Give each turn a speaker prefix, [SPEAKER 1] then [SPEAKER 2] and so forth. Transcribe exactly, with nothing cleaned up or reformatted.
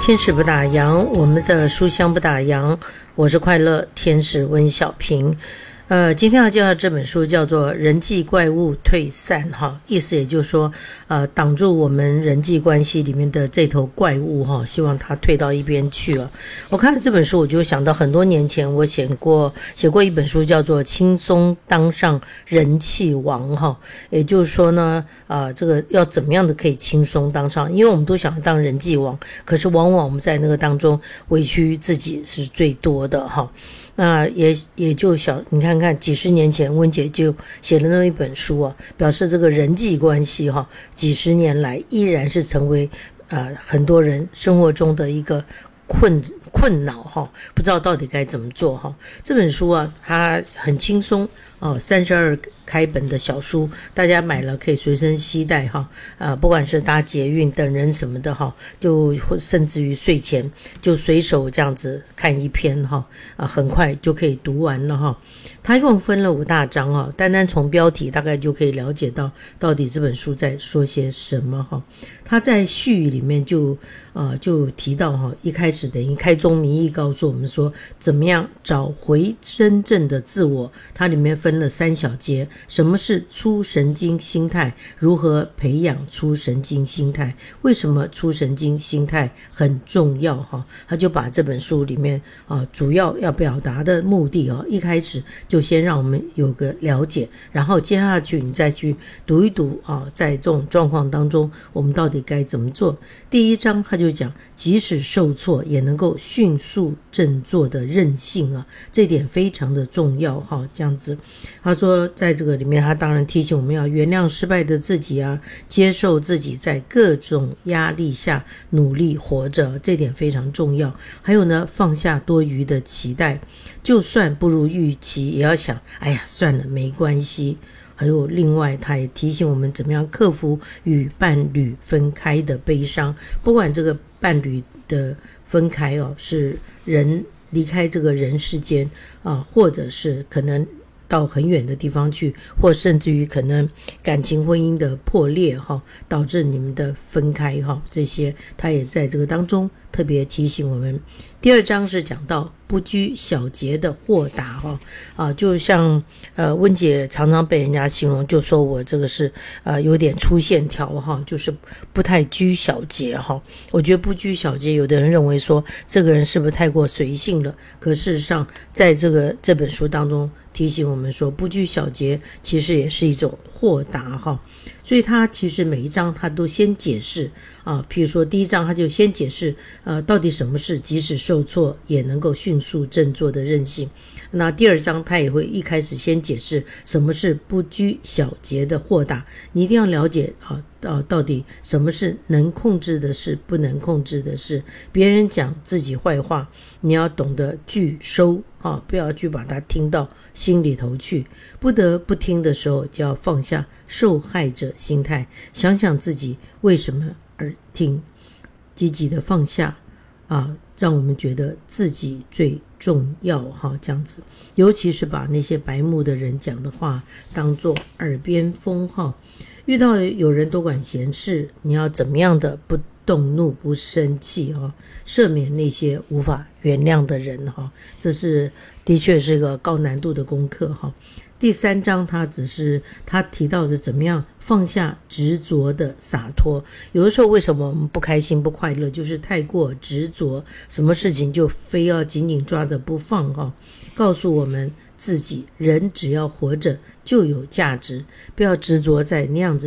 [SPEAKER 1] 天使不打烊，我们的书香不打烊。我是快乐天使温小平。呃，今天要介绍这本书叫做《人际怪物退散》哈，意思也就是说，呃，挡住我们人际关系里面的这头怪物哈，希望它退到一边去了。我看了这本书，我就想到很多年前我写过写过一本书，叫做《轻松当上人气王》哈，也就是说呢，呃，这个要怎么样的可以轻松当上？因为我们都想要当人际王，可是往往我们在那个当中委屈自己是最多的哈。那也也就想你看看几十年前温姐就写了那么一本书啊，表示这个人际关系哈，几十年来依然是成为呃很多人生活中的一个困困扰哈，不知道到底该怎么做哈。这本书啊，它很轻松哦，三十二开本的小书，大家买了可以随身携带哈，啊，不管是搭捷运等人什么的哈，就甚至于睡前就随手这样子看一篇哈，啊，很快就可以读完了哈。它一共分了五大章哈，单单从标题大概就可以了解到到底这本书在说些什么哈。他在序里面就呃就提到哈，一开始等于开宗明义告诉我们说怎么样找回真正的自我，它里面分了三小节，什么是粗神经心态，如何培养粗神经心态，为什么粗神经心态很重要哈。他就把这本书里面啊主要要表达的目的啊，一开始就先让我们有个了解，然后接下去你再去读一读啊，在这种状况当中我们到底该怎么做。第一章他就讲即使受挫也能够迅速振作的韧性啊，这点非常的重要哈。这样子他说在这个里面他当然提醒我们要原谅失败的自己啊，接受自己在各种压力下努力活着，这点非常重要。还有呢，放下多余的期待，就算不如预期也要想哎呀算了没关系。还有另外他也提醒我们怎么样克服与伴侣分开的悲伤，不管这个伴侣的分开哦，是人离开这个人世间啊，或者是可能到很远的地方去，或甚至于可能感情婚姻的破裂哈，导致你们的分开哈，这些他也在这个当中特别提醒我们。第二章是讲到不拘小节的豁达哈啊，就像呃温姐常常被人家形容，就说我这个是呃有点粗线条哈，就是不太拘小节哈。我觉得不拘小节，有的人认为说这个人是不是太过随性了？可事实上，在这个这本书当中提醒我们说，不拘小节其实也是一种豁达哈。所以他其实每一章他都先解释啊，譬如说第一章他就先解释呃到底什么是即使受挫也能够迅速振作的韧性。那第二章他也会一开始先解释什么是不拘小节的豁达，你一定要了解啊啊到底什么是能控制的事，不能控制的事。别人讲自己坏话，你要懂得拒收啊，不要去把它听到心里头去。不得不听的时候，就要放下受害者心态，想想自己为什么而听，积极的放下啊，让我们觉得自己最重要哈，这样子。尤其是把那些白目的人讲的话当作耳边风哈。遇到有人多管闲事，你要怎么样的不动怒不生气哈，赦免那些无法原谅的人哈，这是的确是个高难度的功课哈。第三章他只是他提到的怎么样放下执着的洒脱。有的时候为什么我们不开心不快乐，就是太过执着，什么事情就非要紧紧抓着不放哈。告诉我们自己，人只要活着就有价值，不要执着在那样子